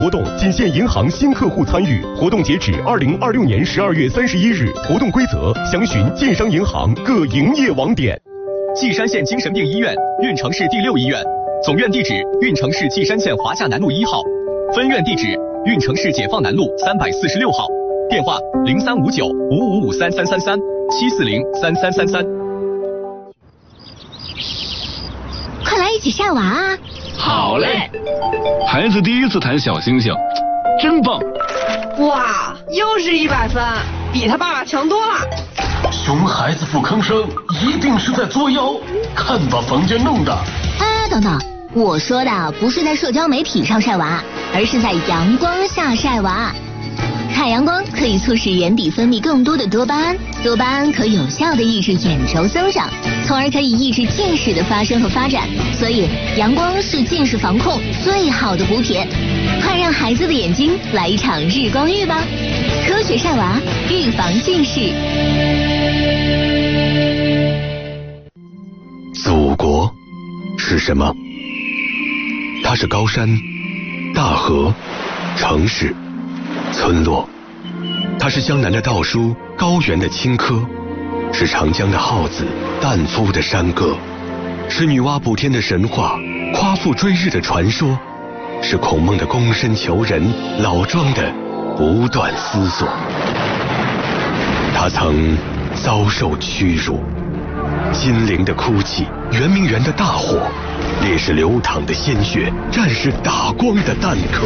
活动仅限银行新客户参与，活动截止2026年12月31日。活动规则详询建商银行各营业网点。 稷山县精神病医院，运城市第6医院，总院地址运城市稷山县华夏南路1号，分院地址运城市解放南路346号，电话035955533337403333。 快来一起晒娃啊！ 好嘞！孩子第一次弹小星星，真棒！ 哇，又是100分，比他爸爸强多了。 熊孩子不吭声，一定是在作妖。看把房间弄的！ 哎，等等，我说的不是在社交媒体上晒娃，而是在阳光下晒娃。太阳光可以促使眼底分泌更多的多巴胺，多巴胺可有效的抑制眼轴增长，从而可以抑制近视的发生和发展。所以，阳光是近视防控最好的补铁。快让孩子的眼睛来一场日光浴吧！科学晒娃，预防近视。 祖国是什么？它是高山、大河、城市、村落，它是江南的稻菽，高原的青稞，是长江的号子，旦夫的山歌，是女娲补天的神话，夸父追日的传说，是孔孟的躬身求人，老庄的不断思索。他曾遭受屈辱，金陵的哭泣，圆明园的大火，烈士流淌的鲜血，战士打光的弹壳。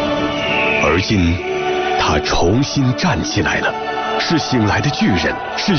而今，他重新站起来了，是醒来的巨人，是